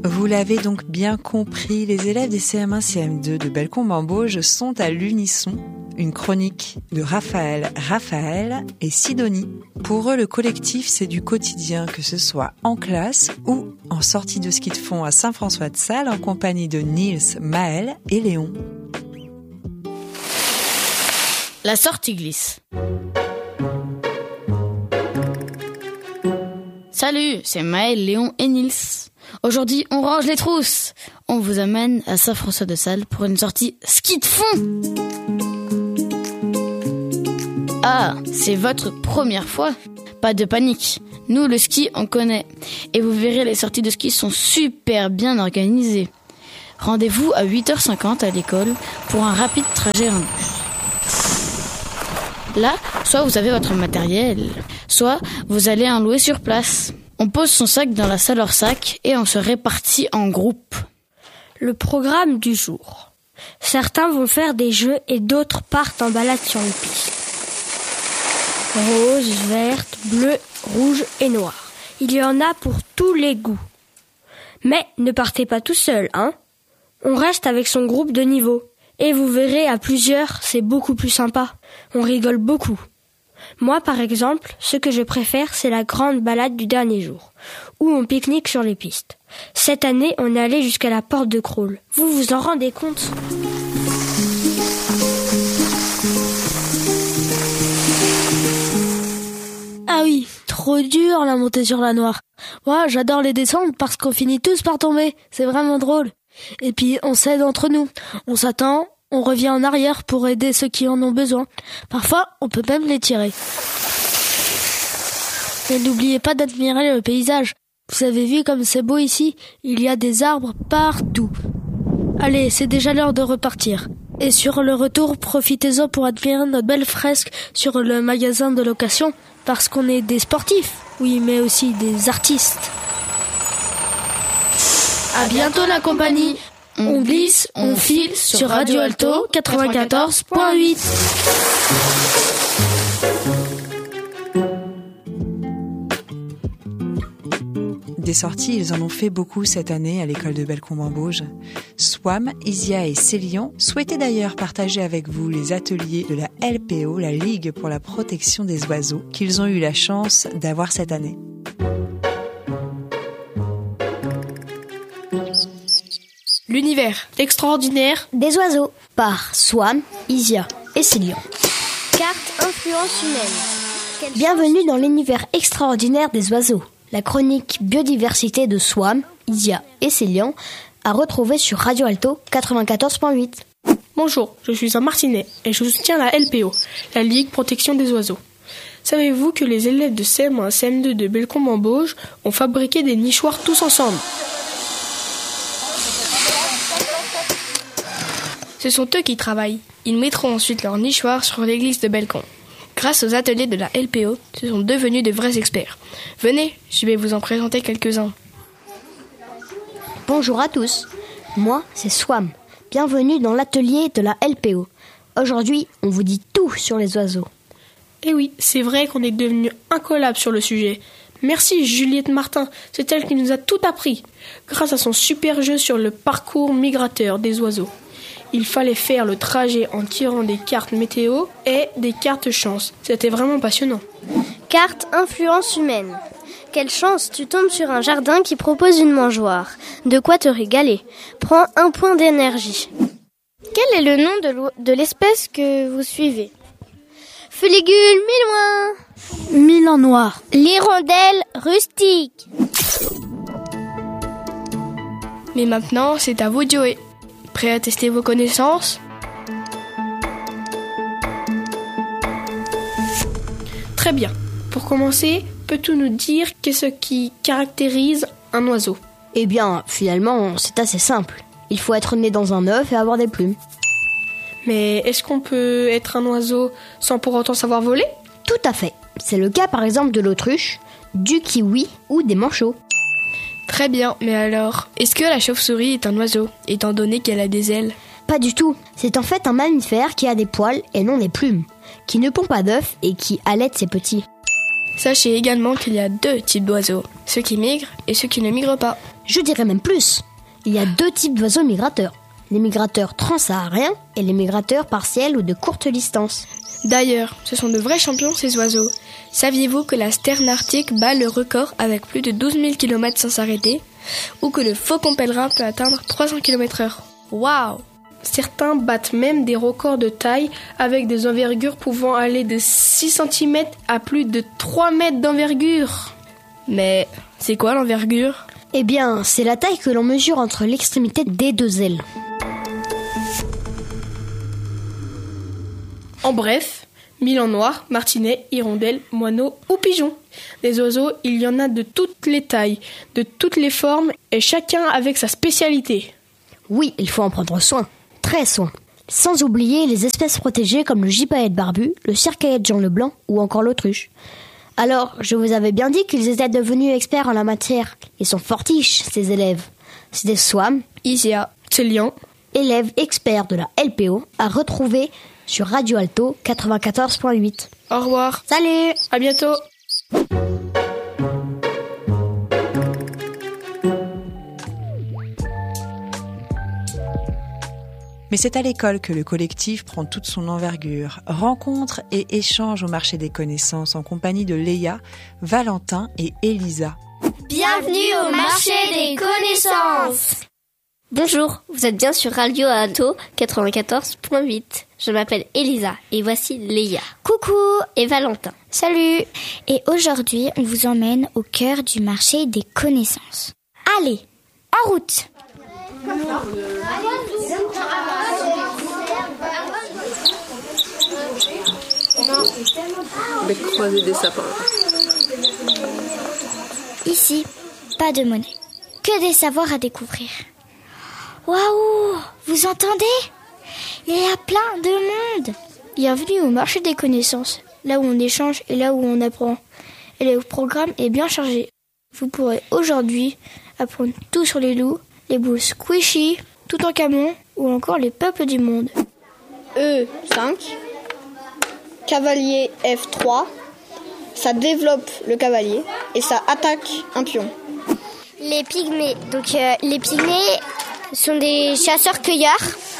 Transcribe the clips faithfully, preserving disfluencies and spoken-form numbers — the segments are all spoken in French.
Vous l'avez donc bien compris, les élèves des C M un C M deux de Bellecombe-en-Bauge sont à l'unisson. Une chronique de Raphaël, Raphaël et Sidonie. Pour eux, le collectif, c'est du quotidien, que ce soit en classe ou en sortie de ski de fond à Saint-François-de-Sales en compagnie de Nils, Maël et Léon. La sortie glisse. Salut, c'est Maël, Léon et Nils. Aujourd'hui, on range les trousses. On vous amène à Saint-François-de-Sales pour une sortie ski de fond. Ah, c'est votre première fois? Pas de panique. Nous, le ski, on connaît. Et vous verrez, les sorties de ski sont super bien organisées. Rendez-vous à huit heures cinquante à l'école pour un rapide trajet en bus. Là, soit vous avez votre matériel, soit vous allez en louer sur place. On pose son sac dans la salle hors sac et on se répartit en groupe. Le programme du jour. Certains vont faire des jeux et d'autres partent en balade sur les pistes. Rose, verte, bleue, rouge et noire. Il y en a pour tous les goûts. Mais ne partez pas tout seul, hein. On reste avec son groupe de niveau. Et vous verrez, à plusieurs, c'est beaucoup plus sympa. On rigole beaucoup. Moi, par exemple, ce que je préfère, c'est la grande balade du dernier jour, où on pique-nique sur les pistes. Cette année, on est allé jusqu'à la porte de Crolles. Vous vous en rendez compte ? Ah oui, trop dur la montée sur la Noire. Moi, j'adore les descendre parce qu'on finit tous par tomber. C'est vraiment drôle. Et puis, on s'aide entre nous. On s'attend, on revient en arrière pour aider ceux qui en ont besoin. Parfois, on peut même les tirer. Et n'oubliez pas d'admirer le paysage. Vous avez vu comme c'est beau ici? Il y a des arbres partout. Allez, c'est déjà l'heure de repartir. Et sur le retour, profitez-en pour admirer notre belle fresque sur le magasin de location. Parce qu'on est des sportifs, oui, mais aussi des artistes. À bientôt la compagnie. On glisse, on file sur Radio Alto quatre-vingt-quatorze point huit. Des sorties, ils en ont fait beaucoup cette année à l'école de Bellecombe-en-Bauge. Swam, Isia et Célian souhaitaient d'ailleurs partager avec vous les ateliers de la L P O, la Ligue pour la protection des oiseaux, qu'ils ont eu la chance d'avoir cette année. L'univers extraordinaire des oiseaux par Swam, Isia et Célian. Carte influence humaine. Quelle Bienvenue chance. Dans l'univers extraordinaire des oiseaux. La chronique biodiversité de Swam, Isia et Célian à retrouver sur Radio Alto quatre-vingt-quatorze point huit. Bonjour, je suis un martinet et je soutiens la L P O, la Ligue Protection des Oiseaux. Savez-vous que les élèves de C M un C M deux de Bellecombe-en-Bauge ont fabriqué des nichoirs tous ensemble? Ce sont eux qui travaillent. Ils mettront ensuite leurs nichoirs sur l'église de Bellecombe. Grâce aux ateliers de la L P O, ce sont devenus de vrais experts. Venez, je vais vous en présenter quelques-uns. Bonjour à tous, moi c'est Swam. Bienvenue dans l'atelier de la L P O. Aujourd'hui, on vous dit tout sur les oiseaux. Eh oui, c'est vrai qu'on est devenus incollables sur le sujet. Merci Juliette Martin, c'est elle qui nous a tout appris. Grâce à son super jeu sur le parcours migrateur des oiseaux. Il fallait faire le trajet en tirant des cartes météo et des cartes chance. C'était vraiment passionnant. Carte influence humaine. Quelle chance, tu tombes sur un jardin qui propose une mangeoire. De quoi te régaler. Prends un point d'énergie. Quel est le nom de, de l'espèce que vous suivez? Fuligule milouin. Milan noir. L'hirondelle rustique. Mais maintenant, c'est à vous de jouer. Prêt à tester vos connaissances? Très bien. Pour commencer, peux-tu nous dire qu'est-ce qui caractérise un oiseau? Eh bien, finalement, c'est assez simple. Il faut être né dans un œuf et avoir des plumes. Mais est-ce qu'on peut être un oiseau sans pour autant savoir voler? Tout à fait. C'est le cas par exemple de l'autruche, du kiwi ou des manchots. Très bien, mais alors, est-ce que la chauve-souris est un oiseau, étant donné qu'elle a des ailes? Pas du tout. C'est en fait un mammifère qui a des poils et non des plumes, qui ne pond pas d'œufs et qui allaite ses petits. Sachez également qu'il y a deux types d'oiseaux, ceux qui migrent et ceux qui ne migrent pas. Je dirais même plus. Il y a deux types d'oiseaux migrateurs. Les migrateurs transsahariens et les migrateurs partiels ou de courte distance. D'ailleurs, ce sont de vrais champions ces oiseaux. Saviez-vous que la sterne arctique bat le record avec plus de douze mille kilomètres sans s'arrêter, ou que le faucon pèlerin peut atteindre trois cents kilomètres heure? Waouh! Certains battent même des records de taille avec des envergures pouvant aller de six centimètres à plus de trois mètres d'envergure. Mais c'est quoi l'envergure? Eh bien, c'est la taille que l'on mesure entre l'extrémité des deux ailes. En bref, milan noir, martinet, hirondelle, moineau ou pigeon. Des oiseaux, il y en a de toutes les tailles, de toutes les formes et chacun avec sa spécialité. Oui, il faut en prendre soin. Très soin. Sans oublier les espèces protégées comme le gypaète barbu, le circaète Jean Leblanc ou encore l'autruche. Alors, je vous avais bien dit qu'ils étaient devenus experts en la matière. Ils sont fortiches, ces élèves. C'était Swam, Isia, Célian, élève expert de la L P O, à retrouver sur Radio Alto quatre-vingt-quatorze point huit. Au revoir. Salut! À bientôt. Mais c'est à l'école que le collectif prend toute son envergure. Rencontre et échange au marché des connaissances en compagnie de Léa, Valentin et Elisa. Bienvenue au marché des connaissances. Bonjour, vous êtes bien sur Radio Alto quatre-vingt-quatorze point huit. Je m'appelle Elisa et voici Léa. Coucou et Valentin. Salut. Et aujourd'hui, on vous emmène au cœur du marché des connaissances. Allez, en route. Avec croiser des sapins. Ici, pas de monnaie, que des savoirs à découvrir. Waouh, vous entendez? Il y a plein de monde. Bienvenue au marché des connaissances, là où on échange et là où on apprend. Et le programme est bien chargé. Vous pourrez aujourd'hui apprendre tout sur les loups, les boules squishy, Toutankhamon ou encore les peuples du monde. E cinq, cavalier F trois, ça développe le cavalier et ça attaque un pion. Les pygmées, donc euh, les pygmées sont des chasseurs-cueilleurs.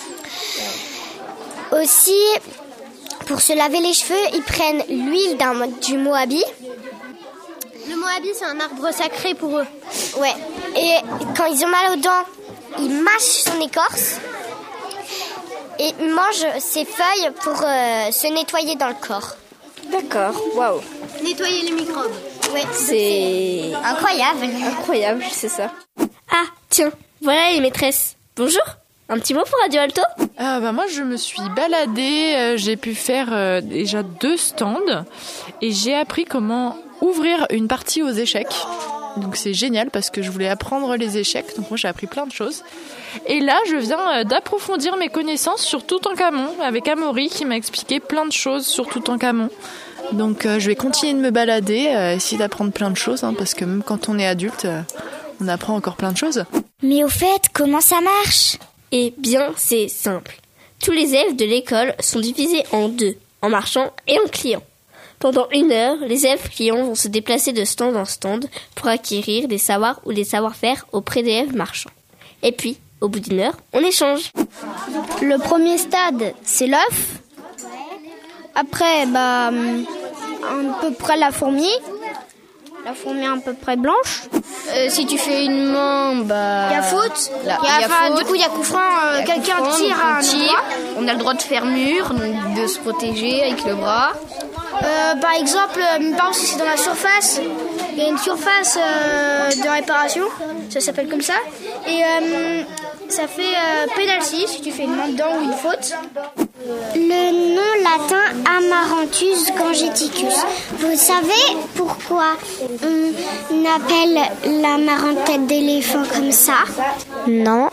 Aussi, pour se laver les cheveux, ils prennent l'huile d'un, du moabi. Le moabi, c'est un arbre sacré pour eux. Ouais. Et quand ils ont mal aux dents, ils mâchent son écorce et ils mangent ses feuilles pour euh, se nettoyer dans le corps. D'accord, waouh. Nettoyer les microbes. Ouais. C'est incroyable. Incroyable, c'est ça. Ah, tiens, voilà les maîtresses. Bonjour. Un petit mot pour Radio Alto? Ah bah moi je me suis baladée, euh, j'ai pu faire euh, déjà deux stands et j'ai appris comment ouvrir une partie aux échecs. Donc c'est génial parce que je voulais apprendre les échecs, donc moi j'ai appris plein de choses. Et là je viens d'approfondir mes connaissances sur Toutankhamon avec Amaury qui m'a expliqué plein de choses sur Toutankhamon. Donc euh, je vais continuer de me balader, euh, essayer d'apprendre plein de choses hein, parce que même quand on est adulte, euh, on apprend encore plein de choses. Mais au fait, comment ça marche? Eh bien, c'est simple. Tous les élèves de l'école sont divisés en deux, en marchands et en clients. Pendant une heure, les élèves clients vont se déplacer de stand en stand pour acquérir des savoirs ou des savoir-faire auprès des élèves marchands. Et puis, au bout d'une heure, on échange. Le premier stade, c'est l'œuf. Après, bah, à peu près la fourmi. La fourmi à peu près blanche. Euh, si tu fais une main, bah... Il y a faute. Là, y a, y a enfin, faute. Du coup, il y a coup franc. Euh, Y a quelqu'un coup franc, tire à un on tire. endroit. On a le droit de faire mur, donc de se protéger avec le bras. Euh, par exemple, euh, par exemple, si c'est dans la surface, il y a une surface euh, de réparation. Ça s'appelle comme ça. Et euh, ça fait euh, penalty si tu fais une main dedans ou une faute. Le nom latin Amaranthus gangeticus. Vous savez pourquoi on appelle l'amarante tête d'éléphant comme ça? Non.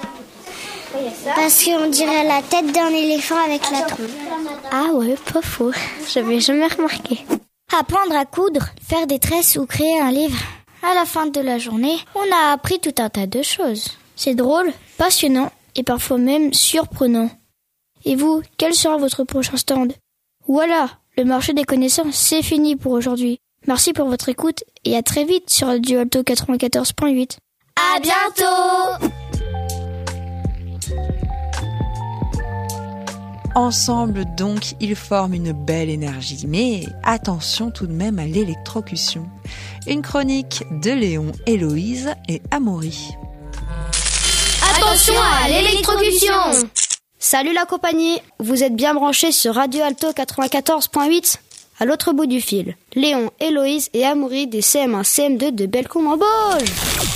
Parce qu'on dirait la tête d'un éléphant avec la trompe. Ah ouais, pas faux. J'avais jamais remarqué. Apprendre à coudre, faire des tresses ou créer un livre. À la fin de la journée, on a appris tout un tas de choses. C'est drôle, passionnant et parfois même surprenant. Et vous, quel sera votre prochain stand? Voilà, le marché des connaissances, c'est fini pour aujourd'hui. Merci pour votre écoute et à très vite sur Radio Alto quatre-vingt-quatorze point huit. À bientôt! Ensemble donc, ils forment une belle énergie. Mais attention tout de même à l'électrocution. Une chronique de Léon, Héloïse et Amaury. Attention à l'électrocution! Salut la compagnie, vous êtes bien branchés sur Radio Alto quatre-vingt-quatorze point huit. À l'autre bout du fil, Léon, Héloïse et Amaury des C M un C M deux de Bellecombe-en-Bauge.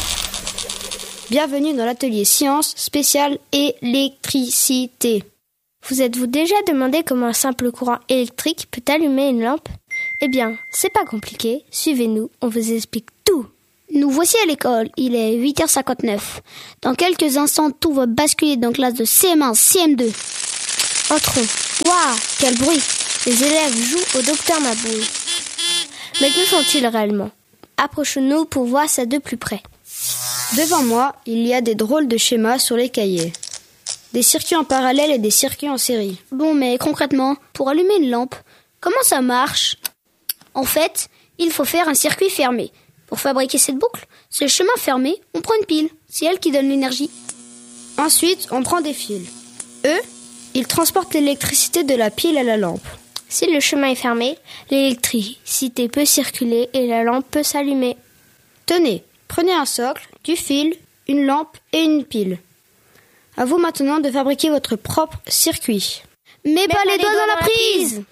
Bienvenue dans l'atelier sciences spécial électricité. Vous êtes-vous déjà demandé comment un simple courant électrique peut allumer une lampe? Eh bien, c'est pas compliqué, suivez-nous, on vous explique tout. Nous voici à l'école, il est huit heures cinquante-neuf. Dans quelques instants, tout va basculer dans la classe de C M un C M deux. Entrons. Waouh, quel bruit! Les élèves jouent au docteur Mabouille. Mais que font-ils réellement? Approchons-nous pour voir ça de plus près. Devant moi, il y a des drôles de schémas sur les cahiers. Des circuits en parallèle et des circuits en série. Bon, mais concrètement, pour allumer une lampe, comment ça marche? En fait, il faut faire un circuit fermé. Pour fabriquer cette boucle, c'est le chemin fermé, on prend une pile. C'est elle qui donne l'énergie. Ensuite, on prend des fils. Eux, ils transportent l'électricité de la pile à la lampe. Si le chemin est fermé, l'électricité peut circuler et la lampe peut s'allumer. Tenez, prenez un socle, du fil, une lampe et une pile. À vous maintenant de fabriquer votre propre circuit. Mais, Mais pas, pas les doigts dans la prise.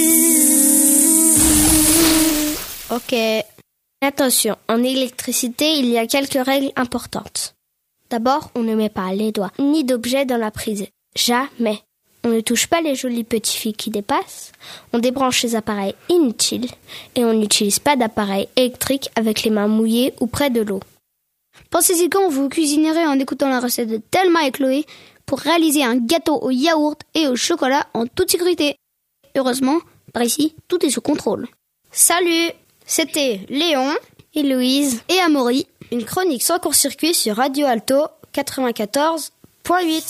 Bzzz. Ok. Attention, en électricité, il y a quelques règles importantes. D'abord, on ne met pas les doigts ni d'objets dans la prise. Jamais. On ne touche pas les jolis petits fils qui dépassent. On débranche les appareils inutiles. Et on n'utilise pas d'appareil électrique avec les mains mouillées ou près de l'eau. Pensez-y quand vous cuisinerez en écoutant la recette de Thelma et Chloé pour réaliser un gâteau au yaourt et au chocolat en toute sécurité. Heureusement, par ici, tout est sous contrôle. Salut, c'était Léon, Héloïse et Amaury, une chronique sans court-circuit sur Radio Alto quatre-vingt-quatorze point huit.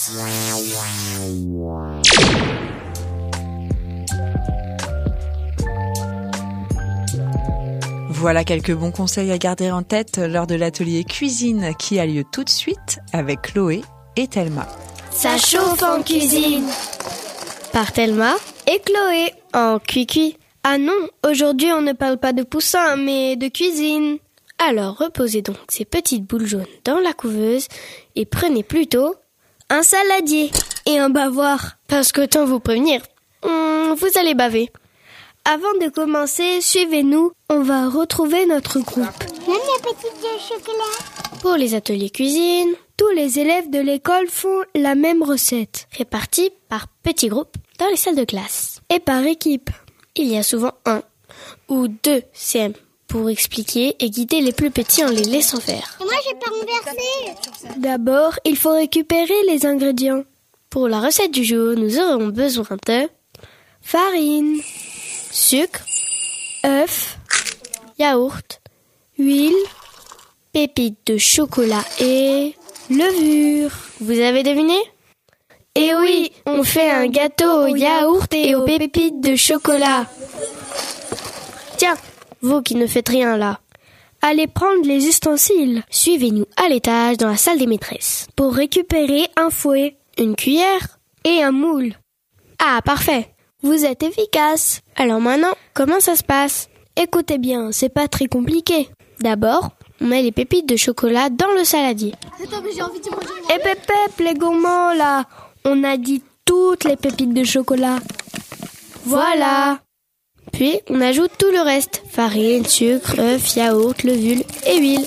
Voilà quelques bons conseils à garder en tête lors de l'atelier cuisine qui a lieu tout de suite avec Chloé et Thelma. Ça chauffe en cuisine par Thelma et Chloé en cuicui. Ah non, aujourd'hui on ne parle pas de poussin mais de cuisine. Alors reposez donc ces petites boules jaunes dans la couveuse et prenez plutôt un saladier et un bavoir. Parce qu'autant vous prévenir, hum, vous allez baver. Avant de commencer, suivez-nous, on va retrouver notre groupe. J'aime les petites de chocolat. Pour les ateliers cuisine, tous les élèves de l'école font la même recette, répartis par petits groupes dans les salles de classe. Et par équipe. Il y a souvent un ou deux C M pour expliquer et guider les plus petits en les laissant faire. Et moi, j'ai pas renversé. D'abord, il faut récupérer les ingrédients. Pour la recette du jour, nous aurons besoin de farine, sucre, œufs, yaourt, huile, pépites de chocolat et levure. Vous avez deviné? Eh oui, on fait un gâteau au yaourt et aux pépites de chocolat. Tiens, vous qui ne faites rien là, allez prendre les ustensiles. Suivez-nous à l'étage dans la salle des maîtresses pour récupérer un fouet, une cuillère et un moule. Ah, parfait. Vous êtes efficace. Alors maintenant, comment ça se passe? Écoutez bien, c'est pas très compliqué. D'abord, on met les pépites de chocolat dans le saladier. Attends, mais j'ai envie de manger. Et pépép, les gourmands là, on a dit toutes les pépites de chocolat. Voilà. Puis, on ajoute tout le reste. Farine, sucre, œufs, yaourt, levure et huile.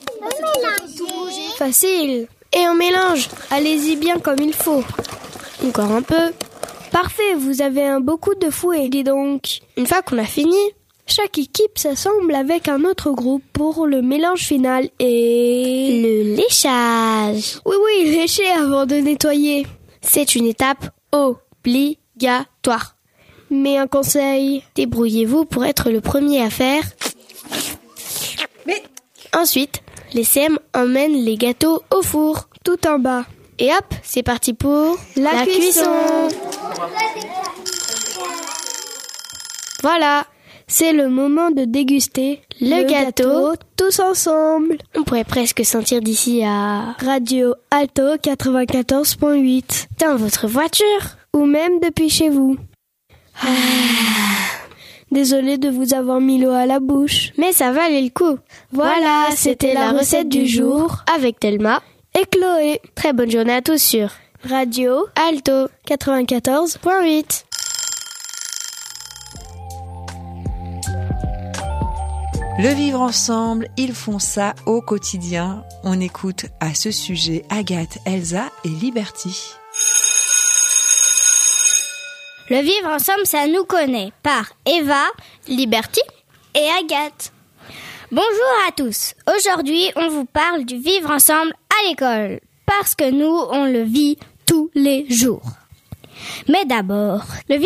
Facile. Et on mélange. Allez-y bien comme il faut. Encore un peu. Parfait, vous avez un beau coup de fouet, dis donc. Une fois qu'on a fini, chaque équipe s'assemble avec un autre groupe pour le mélange final et... le léchage. Oui, oui, lécher avant de nettoyer. C'est une étape obligatoire. Mais un conseil, débrouillez-vous pour être le premier à faire. Mais... Ensuite, les C M emmènent les gâteaux au four, tout en bas. Et hop, c'est parti pour la, la cuisson. cuisson. Voilà, C'est le moment de déguster le, le gâteau, gâteau tous ensemble. On pourrait presque sentir d'ici à Radio Alto quatre-vingt-quatorze point huit. Dans votre voiture. Ou même depuis chez vous. Ah. Désolée de vous avoir mis l'eau à la bouche. Mais ça valait le coup. Voilà, c'était la recette du jour avec Thelma et Chloé. Très bonne journée à tous sur Radio Alto quatre-vingt-quatorze point huit. Le vivre ensemble, ils font ça au quotidien. On écoute à ce sujet Agathe, Elsa et Liberty. Le vivre ensemble, ça nous connaît par Eva, Liberty et Agathe. Bonjour à tous. Aujourd'hui, on vous parle du vivre ensemble à l'école. Parce que nous, on le vit tous les jours. Mais d'abord, le vivre